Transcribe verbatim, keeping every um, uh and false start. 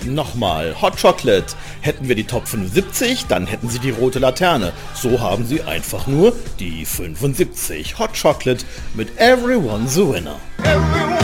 Nochmal, Hot Chocolate. Hätten wir die Top fünfundsiebzig, dann hätten sie die rote Laterne. So haben sie einfach nur die fünfundsiebzig. Hot Chocolate mit Everyone's a Winner. Everyone